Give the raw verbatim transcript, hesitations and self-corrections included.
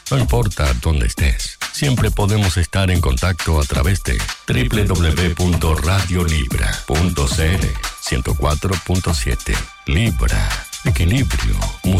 No importa dónde estés, siempre podemos estar en contacto a través de doble u doble u doble u punto radio libra punto c l ciento cuatro punto siete. Libra, equilibrio.